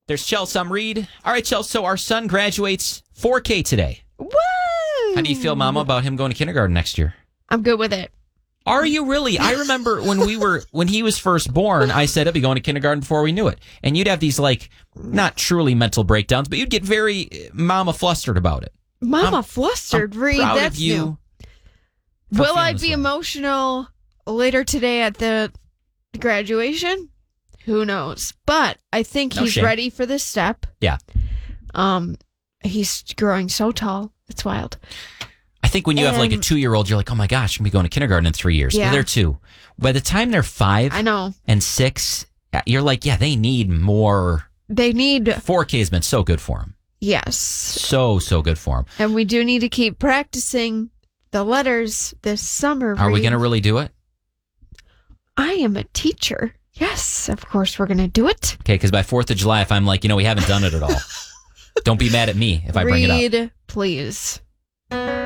There's Chelsea. I'm Reed. All right, Chelsea. So our son graduates 4K today. Woo! How do you feel, Mama, about him going to kindergarten next year? I'm good with it. Are you really? I remember when he was first born, I said he'll be going to kindergarten before we knew it. And you'd have these, like, not truly mental breakdowns, but you'd get very mama flustered about it. Mama flustered, Reed. Proud That's of you. new. for Will feeling I this be way. emotional later today at the graduation? Who knows? But I think No he's shame. ready for this step. Yeah. He's growing so tall. It's wild. I think when you have like a 2-year-old, you're like, oh my gosh, I'm going to be going to kindergarten in 3 years. Yeah. Well, they're 2. By the time they're 5 I know. and 6, you're like, yeah, they need more. They need, 4K has been so good for them. yes. So good for them. And we do need to keep practicing the letters this summer. Are we Reed. going to really do it? I am a teacher. Yes, of course we're going to do it. Okay, because by 4th of July, if I'm like, we haven't done it at all, don't be mad at me if I bring it up. Reed, please.